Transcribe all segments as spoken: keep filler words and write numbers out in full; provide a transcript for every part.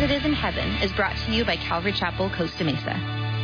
It Is in Heaven is brought to you by Calvary Chapel, Costa Mesa.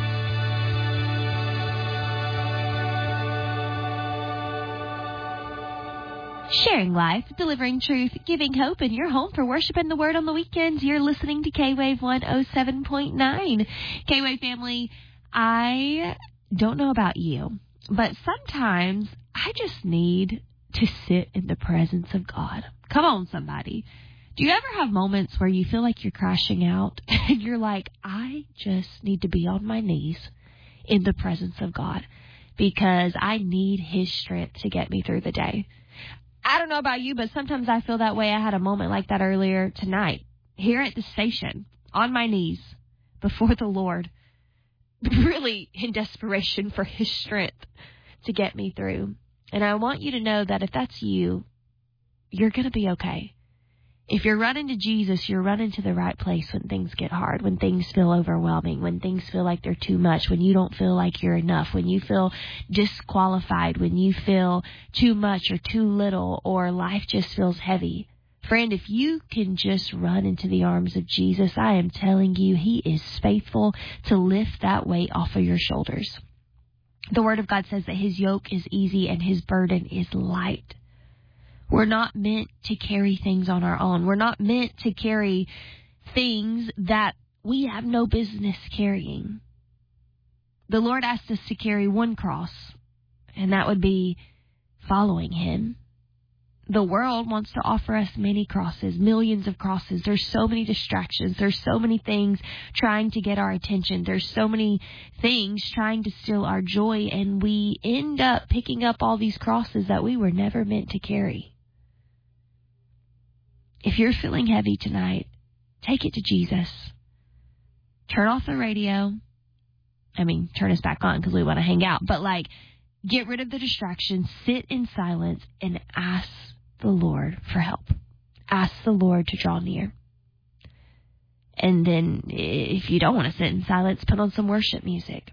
Sharing life, delivering truth, giving hope, and you're home for worship and the Word on the weekends. You're listening to K-Wave one oh seven point nine. K-Wave family, I don't know about you, but sometimes I just need to sit in the presence of God. Come on, somebody. Do you ever have moments where you feel like you're crashing out and you're like, I just need to be on my knees in the presence of God because I need His strength to get me through the day? I don't know about you, but sometimes I feel that way. I had a moment like that earlier tonight here at the station on my knees before the Lord, really in desperation for His strength to get me through. And I want you to know that if that's you, you're going to be okay. If you're running to Jesus, you're running to the right place when things get hard, when things feel overwhelming, when things feel like they're too much, when you don't feel like you're enough, when you feel disqualified, when you feel too much or too little, or life just feels heavy. Friend, if you can just run into the arms of Jesus, I am telling you, He is faithful to lift that weight off of your shoulders. The Word of God says that His yoke is easy and His burden is light. We're not meant to carry things on our own. We're not meant to carry things that we have no business carrying. The Lord asked us to carry one cross, and that would be following Him. The world wants to offer us many crosses, millions of crosses. There's so many distractions. There's so many things trying to get our attention. There's so many things trying to steal our joy, and we end up picking up all these crosses that we were never meant to carry. If you're feeling heavy tonight, take it to Jesus. Turn off the radio. I mean, turn us back on because we want to hang out. But, like, get rid of the distractions. Sit in silence and ask the Lord for help. Ask the Lord to draw near. And then if you don't want to sit in silence, put on some worship music.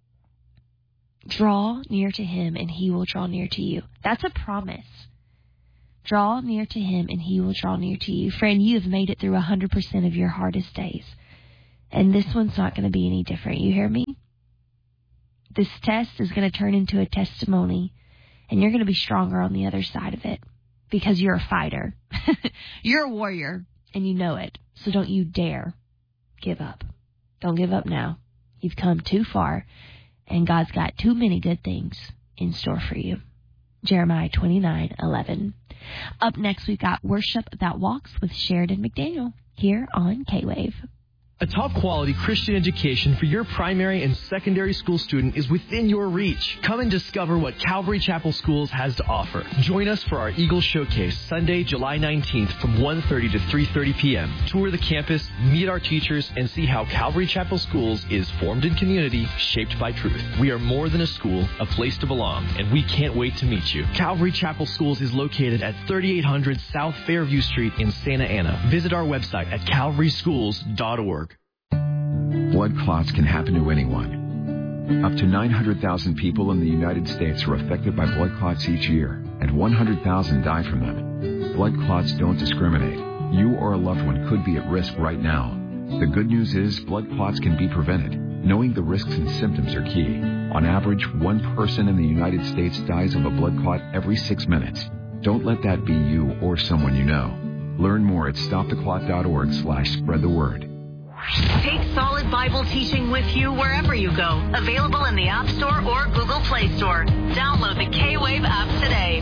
Draw near to Him and He will draw near to you. That's a promise. Draw near to Him, and He will draw near to you. Friend, you have made it through one hundred percent of your hardest days. And this one's not going to be any different. You hear me? This test is going to turn into a testimony, and you're going to be stronger on the other side of it because you're a fighter. You're a warrior, and you know it. So don't you dare give up. Don't give up now. You've come too far, and God's got too many good things in store for you. Jeremiah twenty-nine eleven. Up next, we've got Worship That Walks with Sheridan McDaniel here on K-Wave. A top-quality Christian education for your primary and secondary school student is within your reach. Come and discover what Calvary Chapel Schools has to offer. Join us for our Eagle Showcase, Sunday, July nineteenth from one thirty to three thirty p.m. Tour the campus, meet our teachers, and see how Calvary Chapel Schools is formed in community, shaped by truth. We are more than a school, a place to belong, and we can't wait to meet you. Calvary Chapel Schools is located at thirty-eight hundred South Fairview Street in Santa Ana. Visit our website at calvary schools dot org. Blood clots can happen to anyone. Up to nine hundred thousand people in the United States are affected by blood clots each year, and one hundred thousand die from them. Blood clots don't discriminate. You or a loved one could be at risk right now. The good news is blood clots can be prevented. Knowing the risks and symptoms are key. On average, one person in the United States dies of a blood clot every six minutes. Don't let that be you or someone you know. Learn more at stop the clot dot org slash spread the word. Take Solid Bible teaching with you wherever you go. Available in the App Store or Google Play Store. Download the K-Wave app today.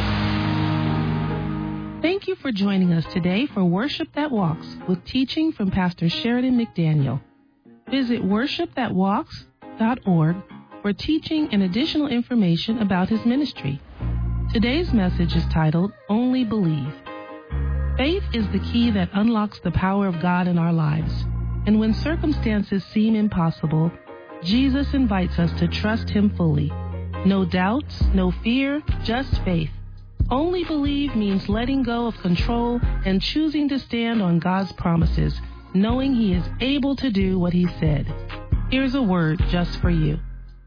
Thank you for joining us today for Worship That Walks with teaching from Pastor Sheridan McDaniel. Visit worship that walks dot org for teaching and additional information about his ministry. Today's message is titled, Only Believe. Faith is the key that unlocks the power of God in our lives. And when circumstances seem impossible, Jesus invites us to trust Him fully. No doubts, no fear, just faith. Only believe means letting go of control and choosing to stand on God's promises, knowing He is able to do what He said. Here's a word just for you.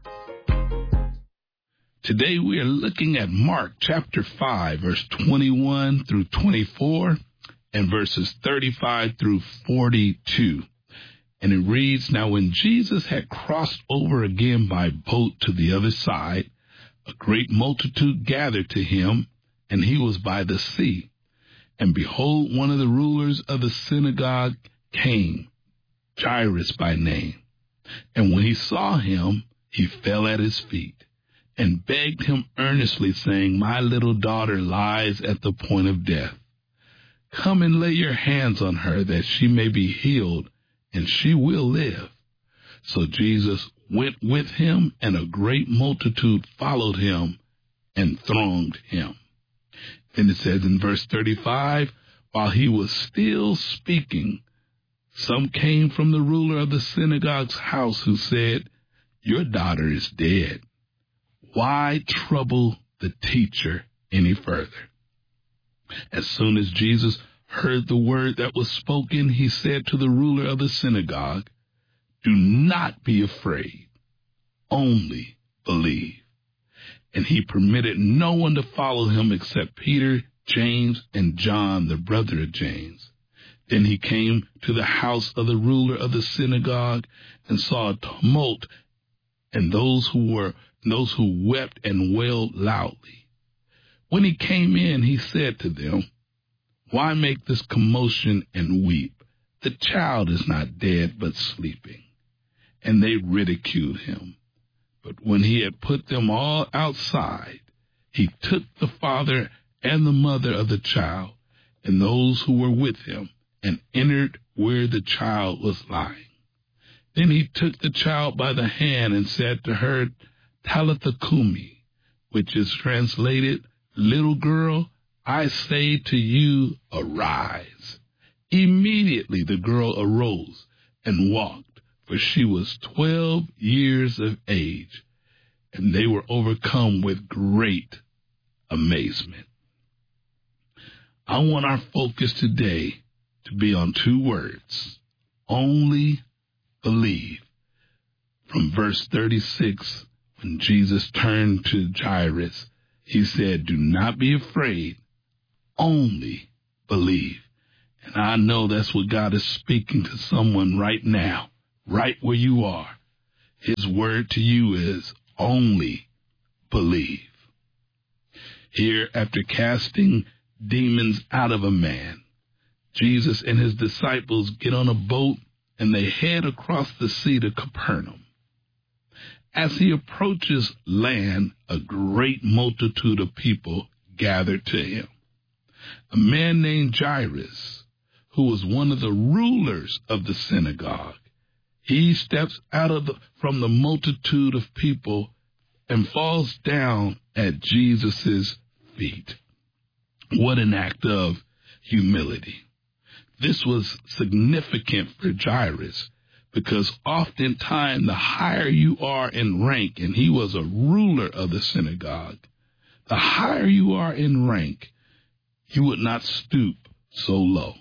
Today we are looking at Mark chapter five, verse twenty-one through twenty-four, and verses thirty-five through forty-two. And it reads, "Now when Jesus had crossed over again by boat to the other side, a great multitude gathered to him, and he was by the sea. And behold, one of the rulers of the synagogue came, Jairus by name. And when he saw him, he fell at his feet and begged him earnestly, saying, My little daughter lies at the point of death. Come and lay your hands on her, that she may be healed, and she will live. So Jesus went with him, and a great multitude followed him and thronged him." Then it says in verse thirty-five, "While he was still speaking, some came from the ruler of the synagogue's house, who said, Your daughter is dead. Why trouble the teacher any further?" As soon as Jesus heard the word that was spoken, he said to the ruler of the synagogue, "Do not be afraid, only believe." And he permitted no one to follow him except Peter, James, and John, the brother of James. Then he came to the house of the ruler of the synagogue and saw a tumult, and those who were those who wept and wailed loudly. When he came in, he said to them, "Why make this commotion and weep? The child is not dead, but sleeping." And they ridiculed him. But when he had put them all outside, he took the father and the mother of the child and those who were with him and entered where the child was lying. Then he took the child by the hand and said to her, "Talitha Kumi," which is translated, "Little girl, I say to you, arise." Immediately the girl arose and walked, for she was twelve years of age, and they were overcome with great amazement. I want our focus today to be on two words: only believe. From verse thirty-six, when Jesus turned to Jairus, he said, "Do not be afraid, only believe." And I know that's what God is speaking to someone right now, right where you are. His word to you is only believe. Here, after casting demons out of a man, Jesus and his disciples get on a boat and they head across the sea to Capernaum. As he approaches land, a great multitude of people gathered to him. A man named Jairus, who was one of the rulers of the synagogue, he steps out of the, from the multitude of people and falls down at Jesus' feet. What an act of humility. This was significant for Jairus because oftentimes the higher you are in rank, and he was a ruler of the synagogue, the higher you are in rank, you would not stoop so low.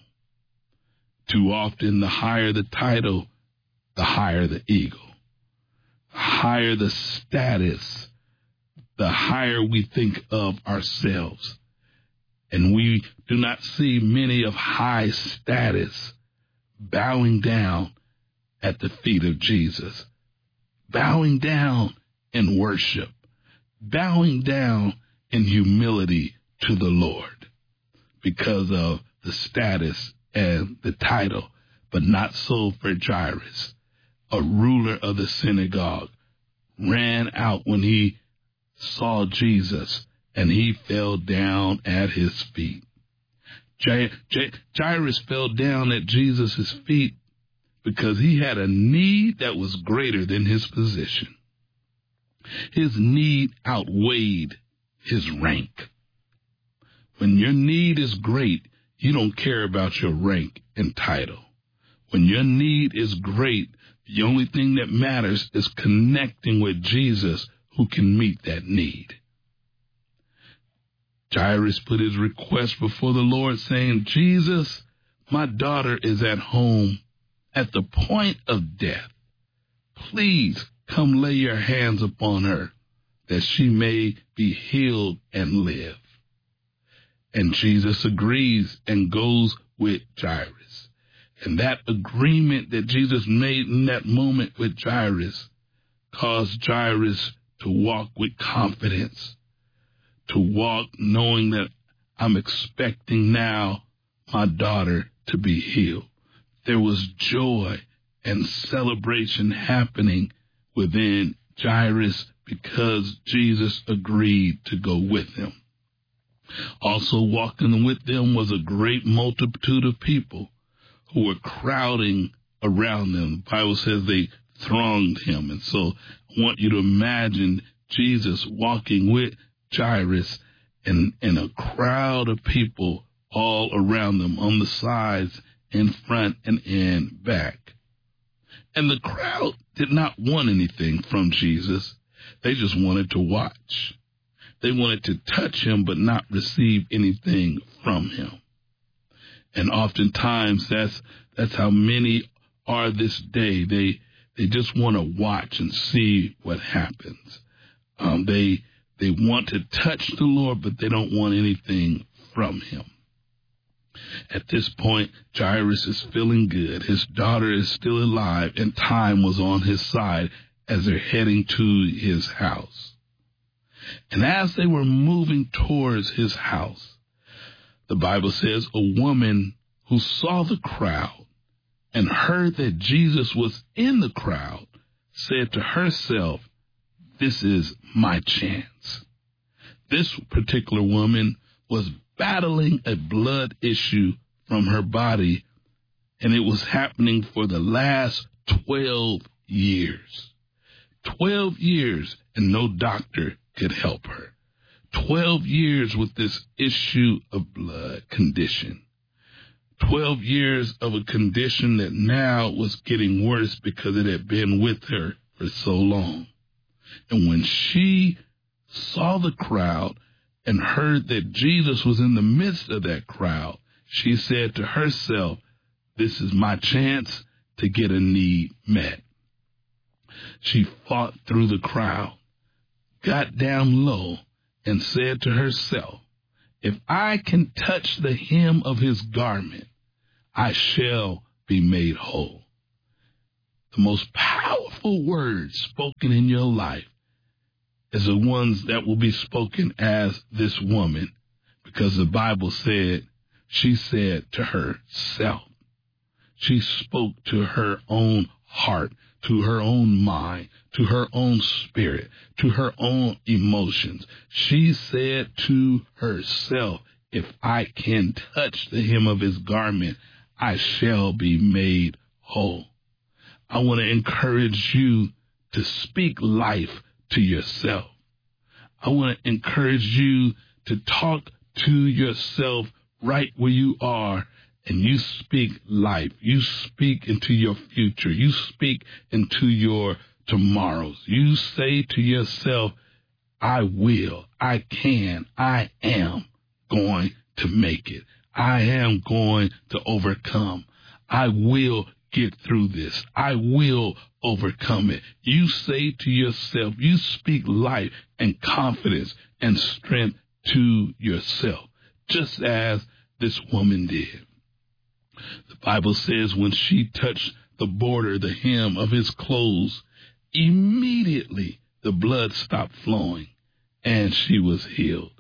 Too often, the higher the title, the higher the ego. The higher the status, the higher we think of ourselves. And we do not see many of high status bowing down at the feet of Jesus, bowing down in worship, bowing down in humility to the Lord because of the status and the title, but not so for Jairus. A ruler of the synagogue ran out when he saw Jesus, and he fell down at his feet. J- J- Jairus fell down at Jesus' feet because he had a need that was greater than his position. His need outweighed his rank. When your need is great, you don't care about your rank and title. When your need is great, the only thing that matters is connecting with Jesus, who can meet that need. Jairus put his request before the Lord, saying, "Jesus, my daughter is at home at the point of death. Please come lay your hands upon her, that she may be healed and live." And Jesus agrees and goes with Jairus. And that agreement that Jesus made in that moment with Jairus caused Jairus to walk with confidence, to walk knowing that I'm expecting now my daughter to be healed. There was joy and celebration happening within Jairus because Jesus agreed to go with him. Also walking with them was a great multitude of people who were crowding around them. The Bible says they thronged him. And so I want you to imagine Jesus walking with Jairus and, and a crowd of people all around them on the sides, in front, and in back. And the crowd did not want anything from Jesus. They just wanted to watch. They wanted to touch him but not receive anything from him. And oftentimes that's that's how many are this day. They they just want to watch and see what happens. Um, they they want to touch the Lord, but they don't want anything from him. At this point, Jairus is feeling good. His daughter is still alive, and time was on his side as they're heading to his house. And as they were moving towards his house, the Bible says a woman who saw the crowd and heard that Jesus was in the crowd said to herself, "This is my chance." This particular woman was battling a blood issue from her body, and it was happening for the last twelve years. Twelve years, and no doctor could help her. Twelve years with this issue of blood condition. Twelve years of a condition that now was getting worse because it had been with her for so long. And when she saw the crowd and heard that Jesus was in the midst of that crowd, she said to herself, "This is my chance to get a need met." She fought through the crowd, got down low, and said to herself, "If I can touch the hem of his garment, I shall be made whole." The most powerful words spoken in your life is the ones that will be spoken as this woman, because the Bible said, she said to herself. She spoke to her own heart, to her own mind, to her own spirit, to her own emotions. She said to herself, "If I can touch the hem of his garment, I shall be made whole." I want to encourage you to speak life to yourself. I want to encourage you to talk to yourself right where you are, and you speak life. You speak into your future. You speak into your tomorrows. You say to yourself, "I will, I can, I am going to make it. I am going to overcome. I will get through this. I will overcome it." You say to yourself, you speak life and confidence and strength to yourself, just as this woman did. The Bible says when she touched the border, the hem of his clothes, immediately the blood stopped flowing and she was healed.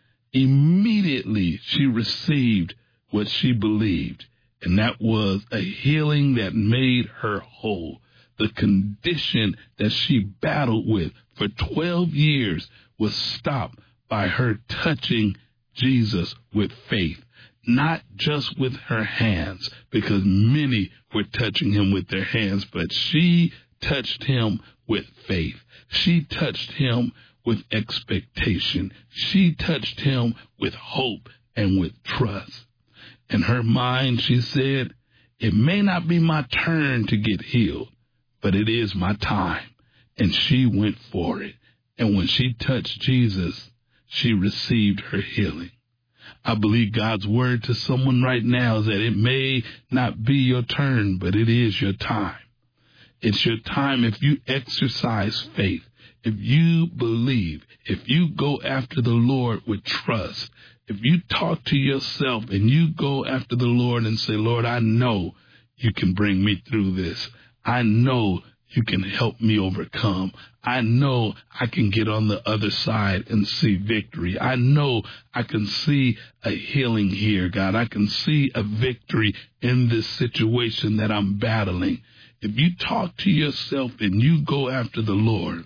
Immediately she received what she believed, and that was a healing that made her whole. The condition that she battled with for twelve years was stopped by her touching Jesus with faith, not just with her hands, because many were touching him with their hands, but she touched him with faith. She touched him with expectation. She touched him with hope and with trust. In her mind, she said, "It may not be my turn to get healed, but it is my time." And she went for it. And when she touched Jesus, she received her healing. I believe God's word to someone right now is that it may not be your turn, but it is your time. It's your time if you exercise faith, if you believe, if you go after the Lord with trust, if you talk to yourself and you go after the Lord and say, Lord, I know you can bring me through this. I know you can help me overcome. I know I can get on the other side and see victory. I know I can see a healing here, God. I can see a victory in this situation that I'm battling. If you talk to yourself and you go after the Lord,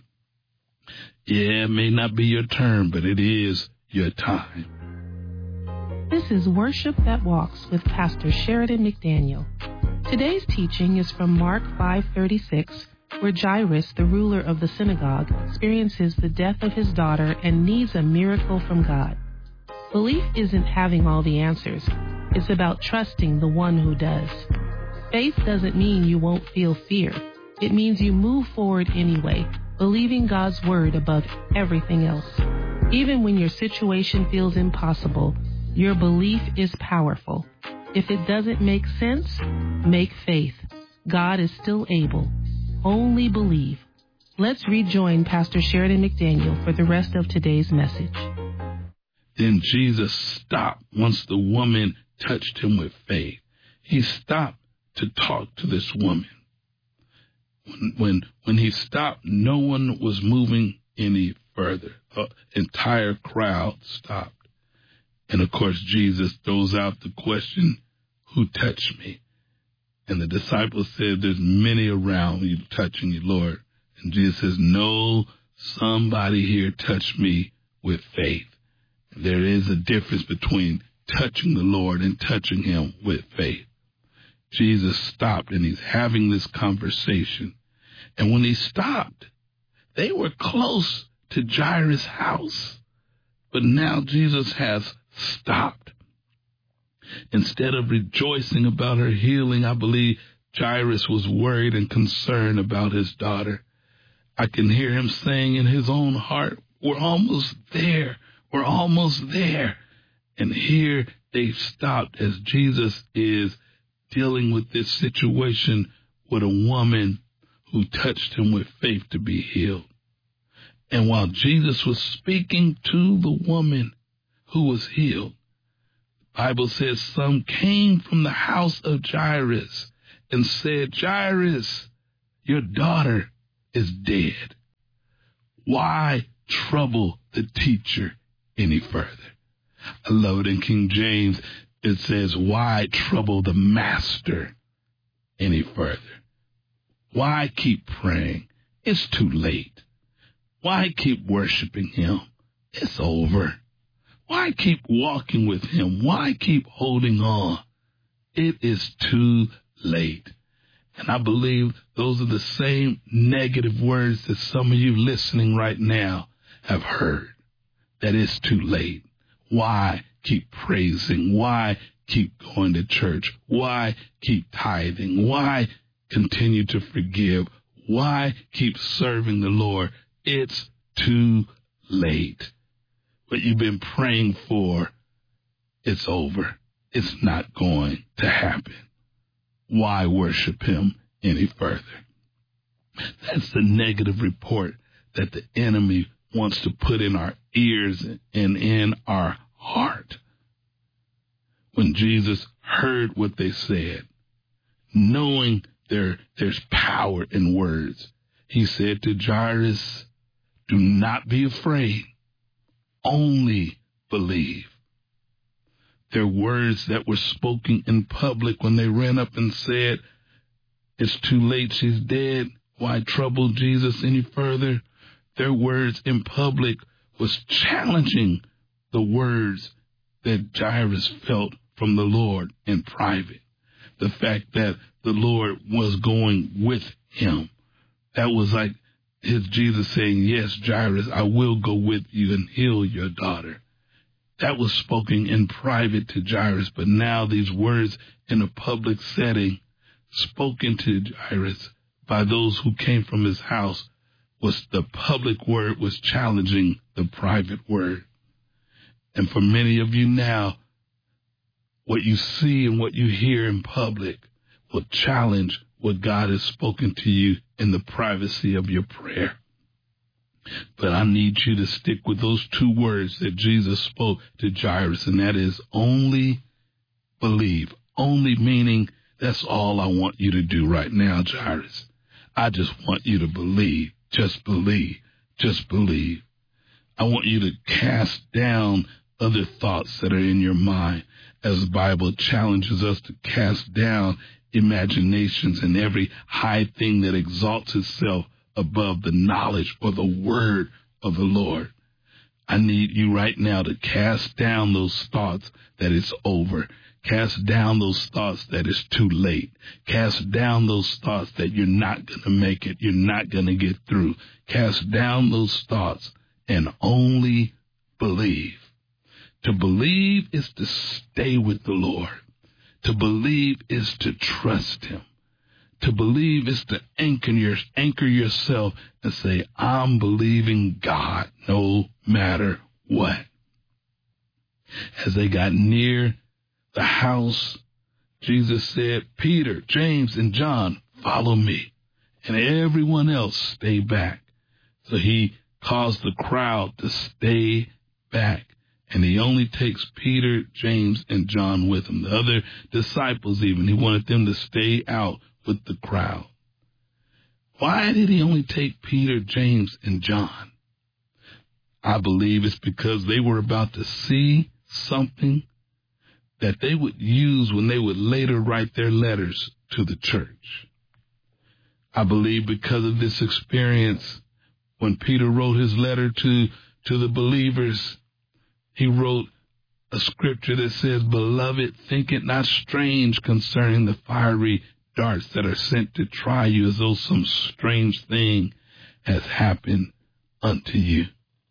yeah, it may not be your turn, but it is your time. This is Worship That Walks with Pastor Sheridan McDaniel. Today's teaching is from Mark five thirty-six, where Jairus, the ruler of the synagogue, experiences the death of his daughter and needs a miracle from God. Belief isn't having all the answers. It's about trusting the one who does. Faith doesn't mean you won't feel fear. It means you move forward anyway, believing God's word above everything else. Even when your situation feels impossible, your belief is powerful. If it doesn't make sense, make faith. God is still able. Only believe. Let's rejoin Pastor Sheridan McDaniel for the rest of today's message. Then Jesus stopped once the woman touched him with faith. He stopped to talk to this woman. When, when, when he stopped, no one was moving any further. The entire crowd stopped. And, of course, Jesus throws out the question, who touched me? And the disciples said, there's many around you touching you, Lord. And Jesus says, no, somebody here touched me with faith. There is a difference between touching the Lord and touching him with faith. Jesus stopped, and he's having this conversation. And when he stopped, they were close to Jairus' house. But now Jesus has stopped. Instead of rejoicing about her healing, I believe Jairus was worried and concerned about his daughter. I can hear him saying in his own heart, we're almost there. We're almost there. And here they've stopped as Jesus is dealing with this situation with a woman who touched him with faith to be healed. And while Jesus was speaking to the woman who was healed, the Bible says some came from the house of Jairus and said, Jairus, your daughter is dead. Why trouble the teacher any further? I love it in King James. It says, why trouble the master any further? Why keep praying? It's too late. Why keep worshiping him? It's over. Why keep walking with him? Why keep holding on? It is too late. And I believe those are the same negative words that some of you listening right now have heard. That it's too late. Why keep praising? Why keep going to church? Why keep tithing? Why continue to forgive? Why keep serving the Lord? It's too late. What you've been praying for, it's over. It's not going to happen. Why worship him any further? That's the negative report that the enemy wants to put in our ears and in our heart. When Jesus heard what they said, knowing there, there's power in words, he said to Jairus, do not be afraid, only believe. Their words that were spoken in public when they ran up and said, it's too late, she's dead, why trouble Jesus any further? Their words in public was challenging the words that Jairus felt from the Lord in private. The fact that the Lord was going with him. That was like his Jesus saying, yes, Jairus, I will go with you and heal your daughter. That was spoken in private to Jairus, but now these words in a public setting, spoken to Jairus by those who came from his house, was the public word was challenging the private word. And for many of you now, what you see and what you hear in public will challenge what God has spoken to you in the privacy of your prayer. But I need you to stick with those two words that Jesus spoke to Jairus, and that is only believe. Only meaning that's all I want you to do right now, Jairus. I just want you to believe. Just believe. Just believe. I want you to cast down other thoughts that are in your mind, as the Bible challenges us to cast down imaginations and every high thing that exalts itself above the knowledge or the word of the Lord. I need you right now to cast down those thoughts that it's over. Cast down those thoughts that it's too late. Cast down those thoughts that you're not going to make it. You're not going to get through. Cast down those thoughts and only believe. To believe is to stay with the Lord. To believe is to trust him. To believe is to anchor, your, anchor yourself and say, I'm believing God no matter what. As they got near the house, Jesus said, Peter, James, and John, follow me. And everyone else stay back. So he caused the crowd to stay back. And he only takes Peter, James, and John with him. The other disciples even, he wanted them to stay out with the crowd. Why did he only take Peter, James, and John? I believe it's because they were about to see something that they would use when they would later write their letters to the church. I believe because of this experience, when Peter wrote his letter to, to the believers, he wrote a scripture that says, Beloved, think it not strange concerning the fiery darts that are sent to try you, as though some strange thing has happened unto you.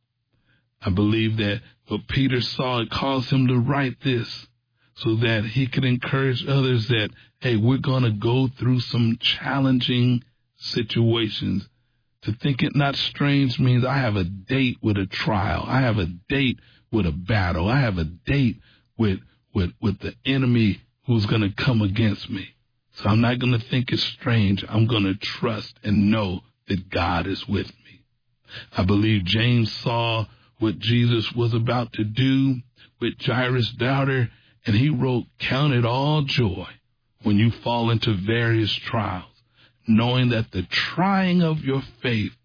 I believe that what Peter saw, it caused him to write this so that he could encourage others that, hey, we're going to go through some challenging situations. To think it not strange means I have a date with a trial. I have a date with a battle. I have a date with, with, with the enemy who's going to come against me. So I'm not going to think it's strange. I'm going to trust and know that God is with me. I believe James saw what Jesus was about to do with Jairus' daughter, and he wrote, Count it all joy when you fall into various trials, knowing that the trying of your faith